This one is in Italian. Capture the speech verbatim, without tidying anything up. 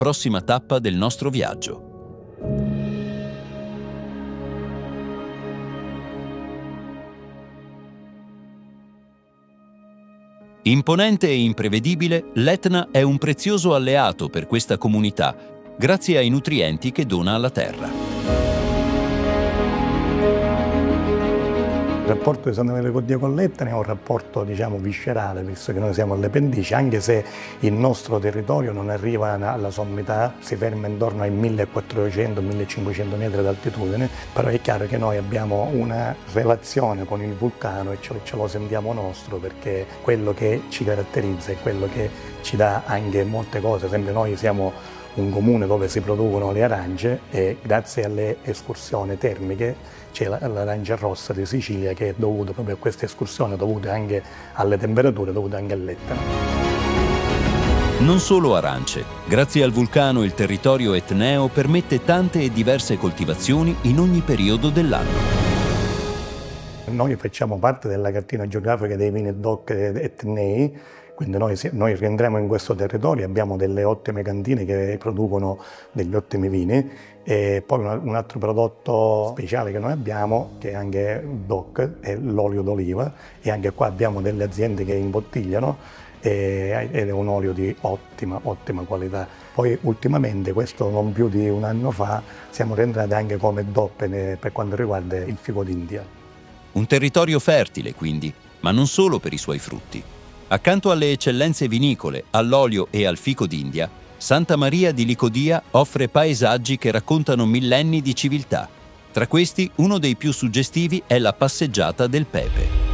prossima tappa del nostro viaggio. Imponente e imprevedibile, l'Etna è un prezioso alleato per questa comunità, grazie ai nutrienti che dona alla terra. Il rapporto di Santa Maria Licodia con l'Etna è un rapporto, diciamo, viscerale, visto che noi siamo alle pendici, anche se il nostro territorio non arriva alla sommità, si ferma intorno ai millequattrocento millecinquecento metri d'altitudine, però è chiaro che noi abbiamo una relazione con il vulcano e ce, ce lo sentiamo nostro, perché quello che ci caratterizza è quello che ci dà anche molte cose. Sempre noi siamo un comune dove si producono le arance e grazie alle escursioni termiche c'è l'arancia rossa di Sicilia, che è dovuta proprio a queste escursioni, dovute anche alle temperature, dovute anche all'Etna. Non solo arance. Grazie al vulcano il territorio etneo permette tante e diverse coltivazioni in ogni periodo dell'anno. Noi facciamo parte della cartina geografica dei vini D O C etnei, quindi noi, noi rientriamo in questo territorio, abbiamo delle ottime cantine che producono degli ottimi vini, e poi un, un altro prodotto speciale che noi abbiamo, che è anche D O C, è l'olio d'oliva, e anche qua abbiamo delle aziende che imbottigliano, e, ed è un olio di ottima, ottima qualità. Poi ultimamente, questo non più di un anno fa, siamo rientrati anche come D O P per quanto riguarda il fico d'India. Un territorio fertile, quindi, ma non solo per i suoi frutti. Accanto alle eccellenze vinicole, all'olio e al fico d'India, Santa Maria di Licodia offre paesaggi che raccontano millenni di civiltà. Tra questi, uno dei più suggestivi è la passeggiata del Pepe.